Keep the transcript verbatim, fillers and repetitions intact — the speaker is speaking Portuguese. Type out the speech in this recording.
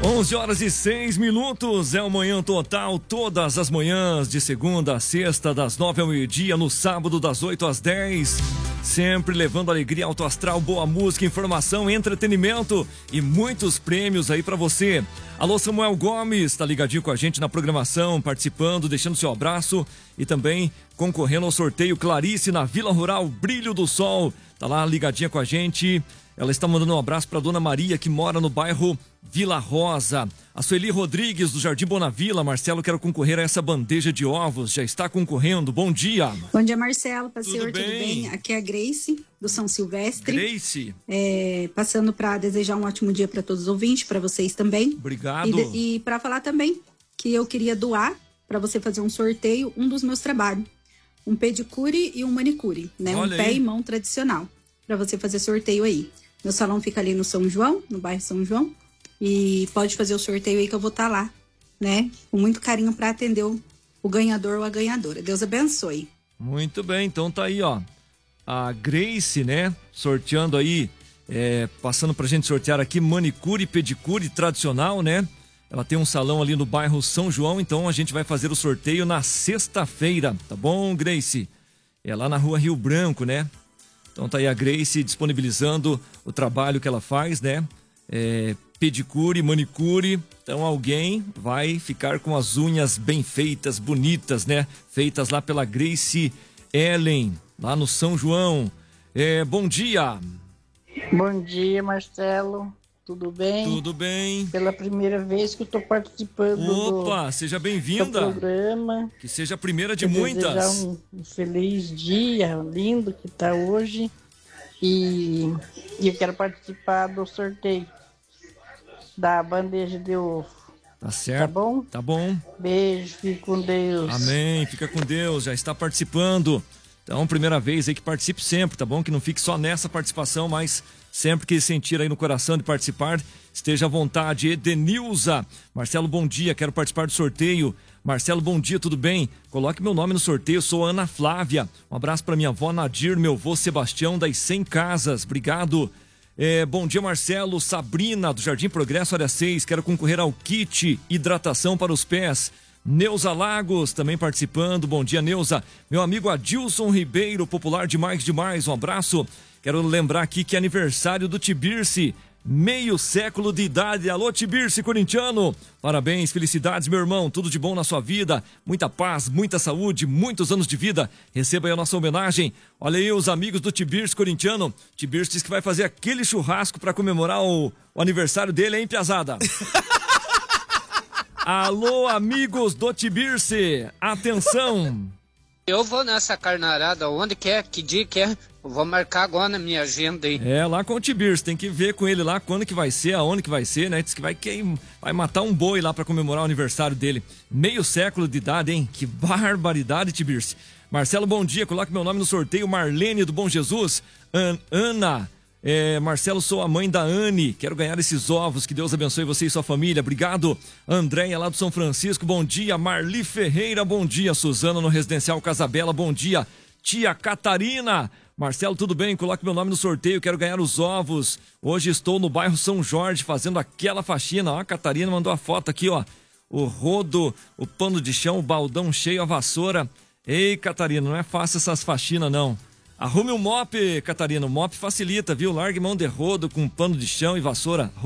onze horas e seis minutos, é o Manhã Total, todas as manhãs, de segunda a sexta, das nove ao meio-dia, no sábado, das oito às dez. Sempre levando alegria, alto astral, boa música, informação, entretenimento e muitos prêmios aí pra você. Alô, Samuel Gomes, tá ligadinho com a gente na programação, participando, deixando seu abraço e também concorrendo ao sorteio. Clarice, na Vila Rural Brilho do Sol, tá lá ligadinha com a gente. Ela está mandando um abraço para Dona Maria, que mora no bairro Vila Rosa. A Sueli Rodrigues, do Jardim Bonavila. Marcelo, quero concorrer a essa bandeja de ovos. Já está concorrendo. Bom dia. Bom dia, Marcelo. Para o senhor, bem? tudo bem? Aqui é a Grace, do São Silvestre. Grace. É, passando para desejar um ótimo dia para todos os ouvintes, para vocês também. Obrigado. E, e para falar também que eu queria doar para você fazer um sorteio, um dos meus trabalhos. Um pedicure e um manicure, né? Olha um pé aí. e mão tradicional. Para você fazer sorteio aí. Meu salão fica ali no São João, no bairro São João. E pode fazer o sorteio aí que eu vou estar lá, né? Com muito carinho para atender o, o ganhador ou a ganhadora. Deus abençoe. Muito bem, então tá aí, ó. A Grace, né? Sorteando aí, é, passando pra gente sortear aqui manicure e pedicure tradicional, né? Ela tem um salão ali no bairro São João, então a gente vai fazer o sorteio na sexta-feira, tá bom, Grace? É lá na rua Rio Branco, né? Então tá aí a Grace disponibilizando o trabalho que ela faz, né? É, pedicure, manicure. Então alguém vai ficar com as unhas bem feitas, bonitas, né? Feitas lá pela Grace Ellen, lá no São João. É, bom dia. Bom dia, Marcelo. Tudo bem? Tudo bem. Pela primeira vez que eu estou participando Opa, do, seja do bem-vinda. programa. Que seja a primeira de Quero muitas. desejar um, um feliz dia, lindo que está hoje. E, e eu quero participar do sorteio da bandeja de ovo. Tá certo. Tá bom? Tá bom. Beijo, fique com Deus. Amém, fica com Deus, já está participando. Então, primeira vez aí que participe sempre, tá bom? Que não fique só nessa participação, mas sempre que sentir aí no coração de participar, esteja à vontade. Edenilza, Marcelo, bom dia, quero participar do sorteio. Marcelo, bom dia, tudo bem? Coloque meu nome no sorteio, sou a Ana Flávia. Um abraço para minha avó Nadir, meu avô Sebastião, das cem Casas, obrigado. É, bom dia, Marcelo, Sabrina, do Jardim Progresso, área seis, quero concorrer ao kit hidratação para os pés. Neuza Lagos também participando, bom dia, Neuza. Meu amigo Adilson Ribeiro, popular demais, demais, um abraço. Quero lembrar aqui que é aniversário do Tibirce, meio século de idade. Alô, Tibirce corintiano, parabéns, felicidades, meu irmão, tudo de bom na sua vida, muita paz, muita saúde, muitos anos de vida. Receba aí a nossa homenagem. Olha aí os amigos do Tibirce corintiano. Tibirce diz que vai fazer aquele churrasco para comemorar o, o aniversário dele, hein, piazada? Alô, amigos do Tibirce, atenção! Eu vou nessa carnarada, onde quer, que dia que é, eu vou marcar agora na minha agenda aí. É, lá com o Tibirce, tem que ver com ele lá quando que vai ser, aonde que vai ser, né? Diz que vai, queim, vai matar um boi lá pra comemorar o aniversário dele. Meio século de idade, hein? Que barbaridade, Tibirce. Marcelo, bom dia, coloque meu nome no sorteio. Marlene do Bom Jesus, An Ana... É, Marcelo, sou a mãe da Anne, quero ganhar esses ovos, que Deus abençoe você e sua família, obrigado. Andréia lá do São Francisco, bom dia. Marli Ferreira, bom dia. Suzana no Residencial Casabela, bom dia. Tia Catarina, Marcelo, tudo bem? Coloque meu nome no sorteio, quero ganhar os ovos. Hoje estou no bairro São Jorge fazendo aquela faxina, ó, a Catarina mandou a foto aqui, ó. O rodo, o pano de chão, o baldão cheio, a vassoura. Ei, Catarina, não é fácil essas faxinas não. Arrume um mop, Catarina, o mop facilita, viu? Largue mão de rodo com pano de chão e vassoura.